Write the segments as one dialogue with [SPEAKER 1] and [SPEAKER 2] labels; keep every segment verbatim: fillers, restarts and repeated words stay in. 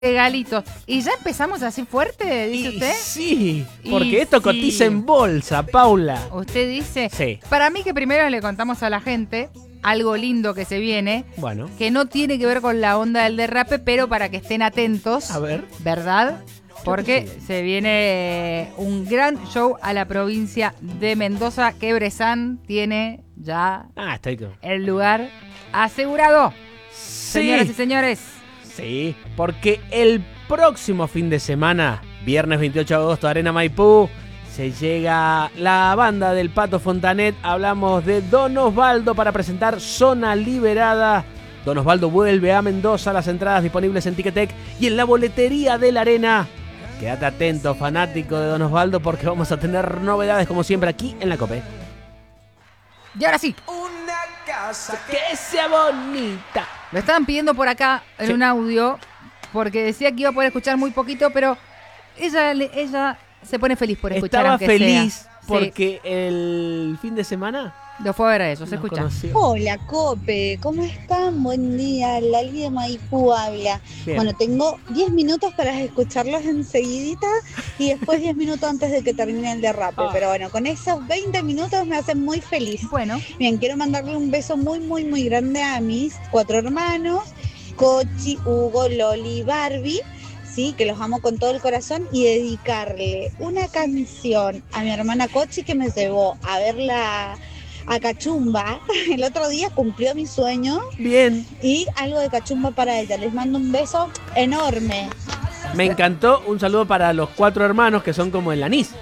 [SPEAKER 1] regalitos. ¿Y ya empezamos así fuerte, dice
[SPEAKER 2] Y
[SPEAKER 1] usted?
[SPEAKER 2] Sí, porque
[SPEAKER 1] Y
[SPEAKER 2] esto
[SPEAKER 1] sí.
[SPEAKER 2] cotiza en bolsa, Paula.
[SPEAKER 1] Usted dice.
[SPEAKER 2] Sí.
[SPEAKER 1] Para mí que primero le contamos a la gente algo lindo que se viene,
[SPEAKER 2] Bueno,
[SPEAKER 1] que no tiene que ver con la onda del derrape, pero para que estén atentos,
[SPEAKER 2] a ver.
[SPEAKER 1] ¿verdad? Porque
[SPEAKER 2] sí.
[SPEAKER 1] se viene un gran show a la provincia de Mendoza, que Bresan tiene ya
[SPEAKER 2] Ah, estoy con...
[SPEAKER 1] el lugar asegurado.
[SPEAKER 2] Sí.
[SPEAKER 1] Señoras y señores.
[SPEAKER 2] Sí, porque el próximo fin de semana, viernes veintiocho de agosto, Arena Maipú, se llega la banda del Pato Fontanet. Hablamos de Don Osvaldo para presentar Zona Liberada. Don Osvaldo vuelve a Mendoza, las entradas disponibles en Ticketek y en la boletería de la Arena. Quédate atento, fanático de Don Osvaldo, porque vamos a tener novedades como siempre aquí en la COPE.
[SPEAKER 1] Y ahora sí,
[SPEAKER 3] Una casa
[SPEAKER 2] ¡Que sea bonita!
[SPEAKER 1] lo estaban pidiendo por acá en
[SPEAKER 2] Sí.
[SPEAKER 1] un audio, porque decía que iba a poder escuchar muy poquito, pero ella, le- ella se pone feliz por escuchar.
[SPEAKER 2] Estaba
[SPEAKER 1] aunque
[SPEAKER 2] feliz
[SPEAKER 1] sea.
[SPEAKER 2] porque el fin de semana
[SPEAKER 1] Sí, lo fue a ver a ellos, se
[SPEAKER 2] nos
[SPEAKER 1] escucha.
[SPEAKER 2] conoció.
[SPEAKER 4] Hola, Cope, ¿cómo están? Buen día, Lali de Maipú habla.
[SPEAKER 2] Bien.
[SPEAKER 4] Bueno, tengo diez minutos para escucharlos enseguidita y después diez minutos antes de que termine el derrape.
[SPEAKER 2] Ah.
[SPEAKER 4] Pero bueno, con esos veinte minutos me hacen muy feliz.
[SPEAKER 1] Bueno,
[SPEAKER 4] Bien, quiero mandarle un beso muy, muy, muy grande a mis cuatro hermanos, Cochi, Hugo, Loli y Barbie. Sí, que los amo con todo el corazón, y dedicarle una canción a mi hermana Cochi, que me llevó a verla a Cachumba. El otro día cumplió mi sueño,
[SPEAKER 2] Bien,
[SPEAKER 4] y algo de Cachumba para ella. Les mando un beso enorme.
[SPEAKER 2] me encantó. Un saludo para los cuatro hermanos que son como el anís.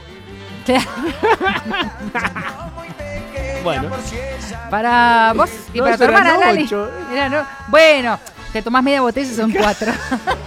[SPEAKER 2] Bueno,
[SPEAKER 1] para vos y
[SPEAKER 2] No,
[SPEAKER 1] para tu
[SPEAKER 2] eran
[SPEAKER 1] hermana, Lali.
[SPEAKER 2] ocho.
[SPEAKER 1] Era, no- Bueno, te tomás media botella y son cuatro.